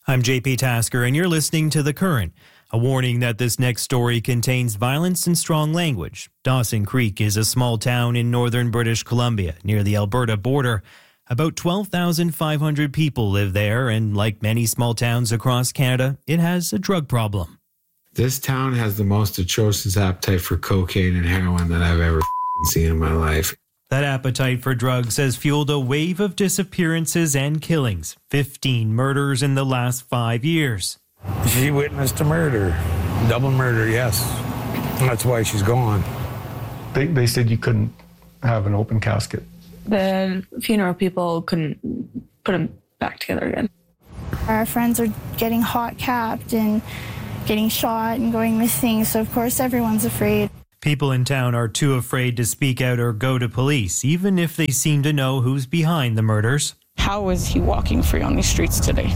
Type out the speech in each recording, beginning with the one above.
I'm JP Tasker, and you're listening to The Current. A warning that this next story contains violence and strong language. Dawson Creek is a small town in northern British Columbia, near the Alberta border. About 12,500 people live there, and like many small towns across Canada, it has a drug problem. This town has the most atrocious appetite for cocaine and heroin that I've ever seen in my life. That appetite for drugs has fueled a wave of disappearances and killings. 15 murders in the last 5 years. She witnessed a murder. Double murder, yes. That's why she's gone. They said you couldn't have an open casket. The funeral people couldn't put him back together again. Our friends are getting hot capped and getting shot and going missing, so of course everyone's afraid. People in town are too afraid to speak out or go to police, even if they seem to know who's behind the murders. How is he walking free on these streets today?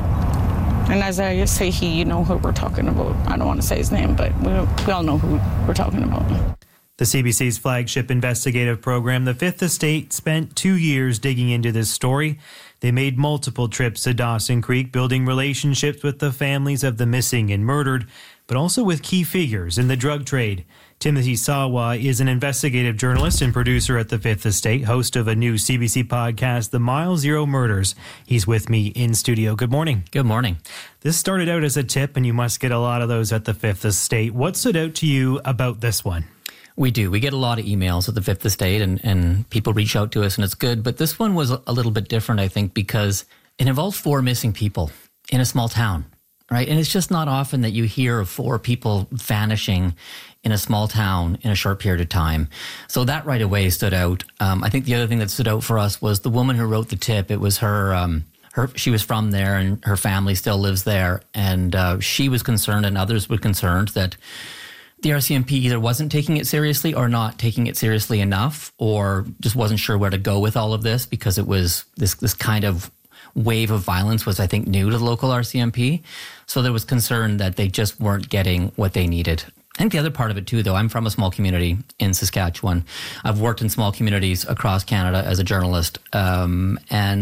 And as I say he, you know who we're talking about. I don't want to say his name, but we all know who we're talking about. The CBC's flagship investigative program, The Fifth Estate, spent 2 years digging into this story. They made multiple trips to Dawson Creek, building relationships with the families of the missing and murdered, but also with key figures in the drug trade. Timothy Sawa is an investigative journalist and producer at The Fifth Estate, host of a new CBC podcast, The Mile Zero Murders. He's with me in studio. Good morning. Good morning. This started out as a tip, and you must get a lot of those at The Fifth Estate. What stood out to you about this one? We do. We get a lot of emails at the Fifth Estate, and people reach out to us, and it's good. But this one was a little bit different, I think, because it involves 4 missing people in a small town, right? And it's just not often that you hear of 4 people vanishing in a small town in a short period of time. So that right away stood out. I think the other thing that stood out for us was the woman who wrote the tip. It was her she was from there, and her family still lives there. And she was concerned, and others were concerned, that the RCMP either wasn't taking it seriously or not taking it seriously enough, or just wasn't sure where to go with all of this, because it was this kind of wave of violence was, I think, new to the local RCMP. So there was concern that they just weren't getting what they needed. I think the other part of it too, though, I'm from a small community in Saskatchewan. I've worked in small communities across Canada as a journalist, and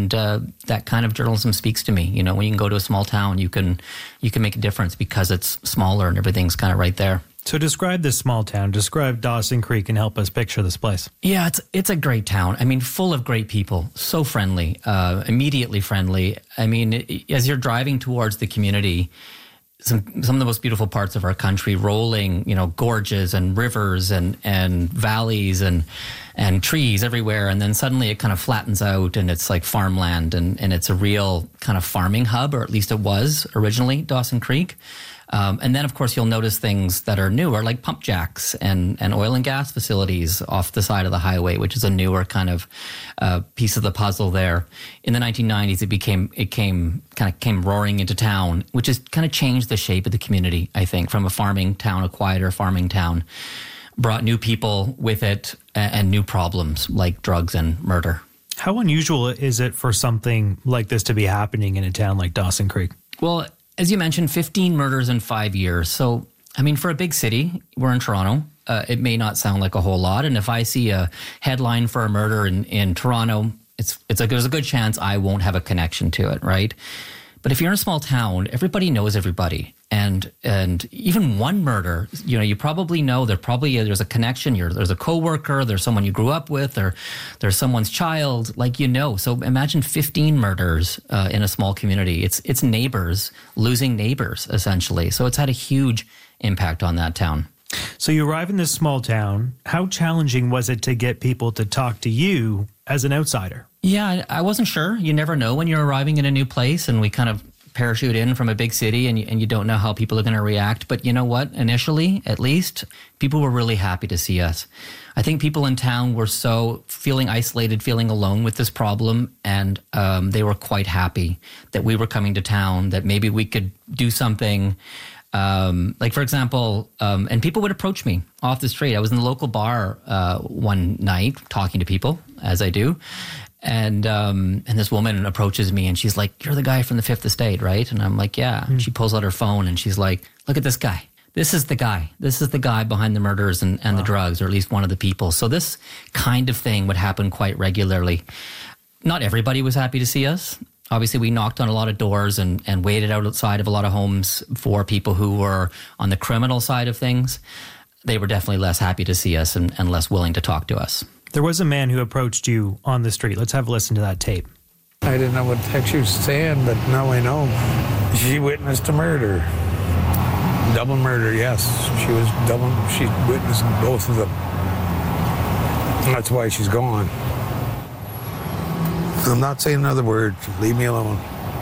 that kind of journalism speaks to me. You know, when you can go to a small town, you can make a difference because it's smaller and everything's kind of right there. So describe this small town. Describe Dawson Creek and help us picture this place. Yeah, it's a great town. I mean, full of great people, so friendly, immediately friendly. I mean, as you're driving towards the community, some of the most beautiful parts of our country, rolling, you know, gorges and rivers and valleys and trees everywhere. And then suddenly it kind of flattens out and it's like farmland and it's a real kind of farming hub, or at least it was originally, Dawson Creek. And then, of course, you'll notice things that are newer, like pump jacks and oil and gas facilities off the side of the highway, which is a newer kind of piece of the puzzle there. In the 1990s, it came roaring into town, which has kind of changed the shape of the community, I think, from a farming town, a quieter farming town, brought new people with it and new problems like drugs and murder. How unusual is it for something like this to be happening in a town like Dawson Creek? Well, as you mentioned, 15 murders in 5 years. So, I mean, for a big city, we're in Toronto, it may not sound like a whole lot. And if I see a headline for a murder in Toronto, there's a good chance I won't have a connection to it, right? But if you're in a small town, everybody knows everybody. And even one murder, you know, you probably know there's a connection. There's a coworker, there's someone you grew up with, or there's someone's child, like, you know. So imagine 15 murders in a small community. It's neighbors losing neighbors, essentially. So it's had a huge impact on that town. So you arrive in this small town. How challenging was it to get people to talk to you as an outsider? Yeah, I wasn't sure. You never know when you're arriving in a new place, and we kind of parachute in from a big city, and you don't know how people are going to react. But you know what? Initially, at least, people were really happy to see us. I think people in town were so feeling isolated, feeling alone with this problem, and they were quite happy that we were coming to town, that maybe we could do something. Like, for example, and people would approach me off the street. I was in the local bar one night talking to people, as I do. And this woman approaches me and she's like, "You're the guy from the Fifth Estate, right?" And I'm like, "Yeah." And she pulls out her phone and she's like, "Look at this guy. This is the guy. This is the guy behind the murders and the drugs, or at least one of the people." So this kind of thing would happen quite regularly. Not everybody was happy to see us. Obviously, we knocked on a lot of doors and waited outside of a lot of homes for people who were on the criminal side of things. They were definitely less happy to see us and less willing to talk to us. There was a man who approached you on the street. Let's have a listen to that tape. I didn't know what the heck she was saying, but now I know. She witnessed a murder. Double murder, yes. She witnessed both of them. That's why she's gone. I'm not saying another word. Leave me alone.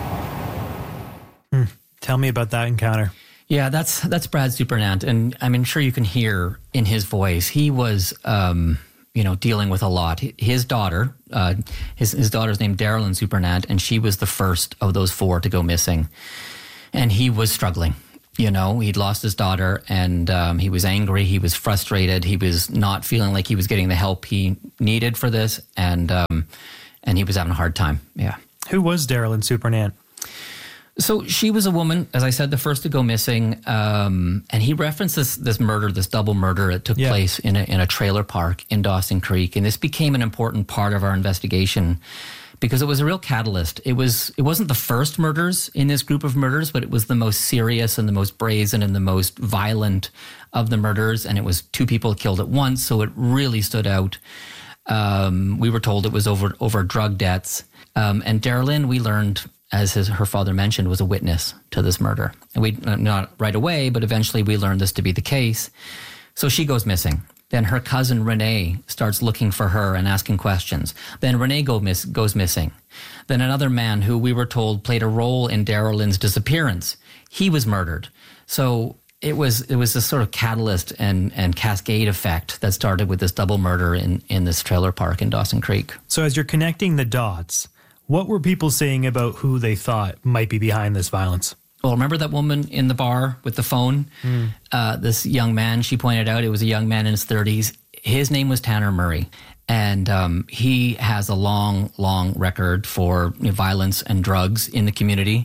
Tell me about that encounter. Yeah, that's Brad Supernant, and I'm sure you can hear in his voice he was, dealing with a lot. His daughter, his daughter's named Darylyn Supernant, and she was the first of those 4 to go missing, and he was struggling. He'd lost his daughter, and he was angry. He was frustrated. He was not feeling like he was getting the help he needed for this, and he was having a hard time. Yeah. Who was Darylyn Supernant? So she was a woman, as I said, the first to go missing, and he referenced this murder, this double murder that took place in a trailer park in Dawson Creek, and this became an important part of our investigation because it was a real catalyst. It wasn't the first murders in this group of murders, but it was the most serious and the most brazen and the most violent of the murders, and it was 2 people killed at once, so it really stood out. We were told it was over drug debts, and Darylyn, we learned, as her father mentioned, was a witness to this murder. And we, not right away, but eventually we learned this to be the case. So she goes missing. Then her cousin Renee starts looking for her and asking questions. Then Renee goes missing. Then another man who we were told played a role in Darylyn's disappearance, he was murdered. So it was this sort of catalyst and cascade effect that started with this double murder in this trailer park in Dawson Creek. So as you're connecting the dots, what were people saying about who they thought might be behind this violence? Well, remember that woman in the bar with the phone? This young man, she pointed out, it was a young man in his 30s. His name was Tanner Murray. And he has a long, long record for violence and drugs in the community.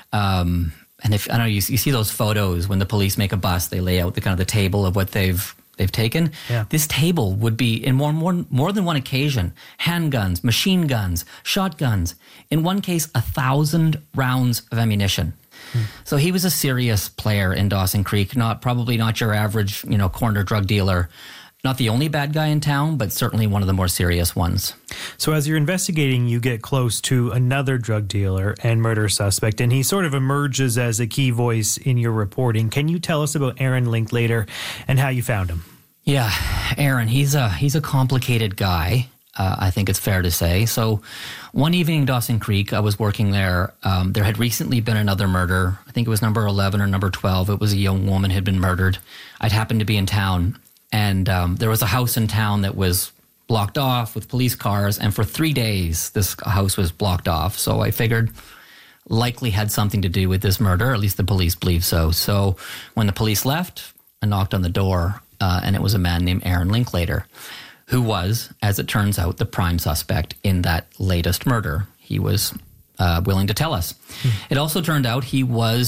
And if I don't know, you see those photos when the police make a bust, they lay out the table of what they've taken. Yeah. This table would be, in more than one occasion, handguns, machine guns, shotguns. In one case, 1,000 rounds of ammunition. So he was a serious player in Dawson Creek, probably not your average, corner drug dealer. Not the only bad guy in town, but certainly one of the more serious ones. So as you're investigating, you get close to another drug dealer and murder suspect, and he sort of emerges as a key voice in your reporting. Can you tell us about Aaron Linklater and how you found him? Yeah, Aaron, he's a complicated guy, I think it's fair to say. So one evening in Dawson Creek, I was working there. There had recently been another murder. I think it was number 11 or number 12. It was a young woman who had been murdered. I'd happened to be in town. And there was a house in town that was blocked off with police cars. And for 3 days, this house was blocked off. So I figured likely had something to do with this murder. At least the police believe so. So when the police left, I knocked on the door, and it was a man named Aaron Linklater, who was, as it turns out, the prime suspect in that latest murder. He was willing to tell us. It also turned out he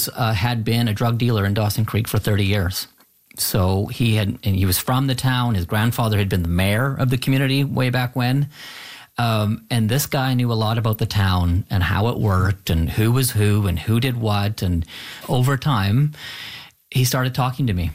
had been a drug dealer in Dawson Creek for 30 years. So he was from the town. His grandfather had been the mayor of the community way back when. And this guy knew a lot about the town and how it worked and who was who and who did what. And over time, he started talking to me.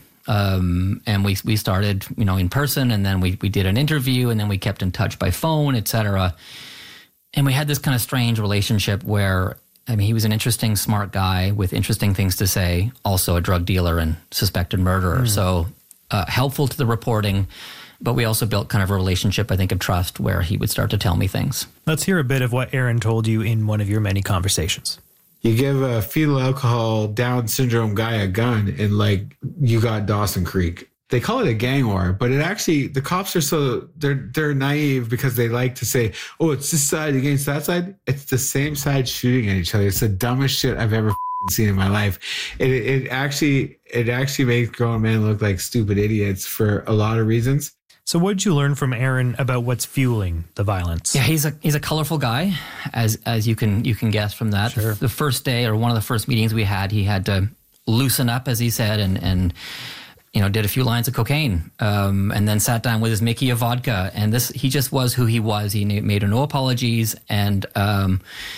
And we started, in person, and then we did an interview, and then we kept in touch by phone, etc. And we had this kind of strange relationship where, he was an interesting, smart guy with interesting things to say, also a drug dealer and suspected murderer. So helpful to the reporting, but we also built kind of a relationship, I think, of trust where he would start to tell me things. Let's hear a bit of what Aaron told you in one of your many conversations. You give a fetal alcohol Down syndrome guy a gun and you got Dawson Creek. They call it a gang war, but it actually, the cops are they're naive because they like to say, oh, it's this side against that side. It's the same side shooting at each other. It's the dumbest shit I've ever seen in my life. It actually makes grown men look like stupid idiots for a lot of reasons. So what did you learn from Aaron about what's fueling the violence? Yeah, he's a colorful guy, as you can guess from that. Sure. The first day, or one of the first meetings we had, he had to loosen up, as he said, and did a few lines of cocaine, and then sat down with his Mickey of vodka. And he just was who he was. He made no apologies, and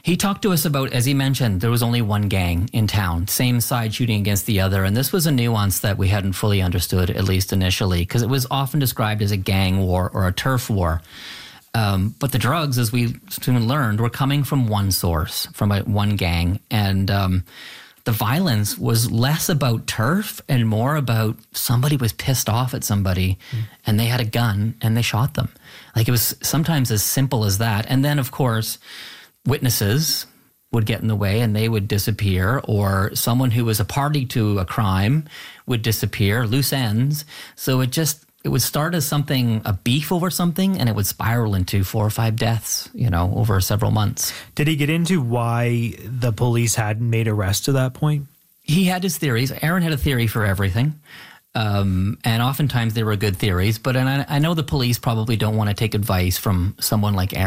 He talked to us about, as he mentioned, there was only one gang in town, same side shooting against the other. And this was a nuance that we hadn't fully understood, at least initially, because it was often described as a gang war or a turf war. But the drugs, as we soon learned, were coming from one source, from one gang. And the violence was less about turf and more about somebody was pissed off at somebody and they had a gun and they shot them. Like, it was sometimes as simple as that. And then, of course, witnesses would get in the way and they would disappear, or someone who was a party to a crime would disappear, loose ends. So it would start as a beef over something, and it would spiral into 4 or 5 deaths, over several months. Did he get into why the police hadn't made arrests to that point? He had his theories. Aaron had a theory for everything. And oftentimes they were good theories, but I know the police probably don't want to take advice from someone like Aaron.